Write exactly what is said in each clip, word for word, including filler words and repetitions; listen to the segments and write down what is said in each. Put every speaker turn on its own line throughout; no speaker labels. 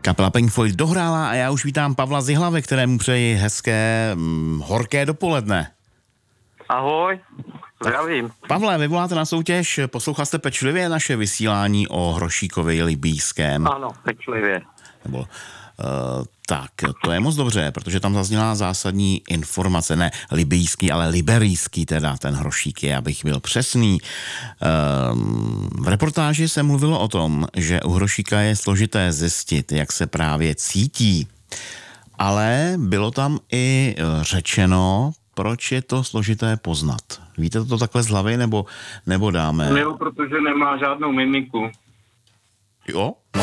Kapela Pink Floyd dohrála a já už vítám Pavla z Jihlavy, kterému přeji hezké, hm, horké dopoledne.
Ahoj, zdravím.
Pavle, vy voláte na soutěž, poslouchal jste pečlivě naše vysílání o Hrošíkovi Libýském?
Ano, pečlivě.
Nebo, uh, tak, to je moc dobře, protože tam zazněla zásadní informace, ne libýský, ale liberijský teda, ten Hrošík je, abych byl přesný. Um, v reportáži se mluvilo o tom, že u Hrošíka je složité zjistit, jak se právě cítí, ale bylo tam i řečeno, proč je to složité poznat. Víte to takhle z hlavy, nebo, nebo dáme?
Jo, protože nemá žádnou mimiku.
Jo? No.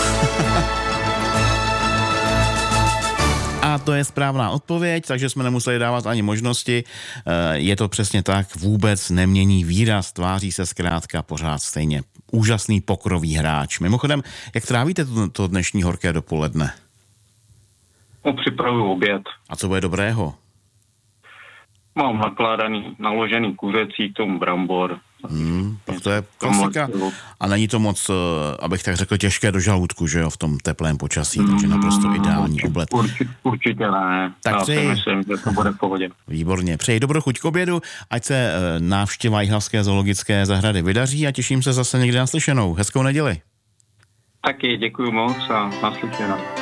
A to je správná odpověď, takže jsme nemuseli dávat ani možnosti. Je to přesně tak, vůbec nemění výraz, tváří se zkrátka pořád stejně. Úžasný pokrový hráč. Mimochodem, jak trávíte to, to dnešní horké dopoledne?
No, připravuju oběd.
A co bude dobrého?
Mám nakládaný, naložený kuřecí, k tomu brambor.
Hmm, tak to je klasika. A není to moc, abych tak řekl, těžké do žaludku, že jo, v tom teplém počasí, mm, takže naprosto ideální oblet.
Určitě, určitě ne.
Tak
Já
přeji,
si myslím, že to bude v pohodě.
Výborně. Přeji dobrou chuť k obědu, ať se návštěva Jihlavské zoologické zahrady vydaří a těším se zase někdy naslyšenou. Hezkou neděli.
Taky děkuju moc a naslyšenou.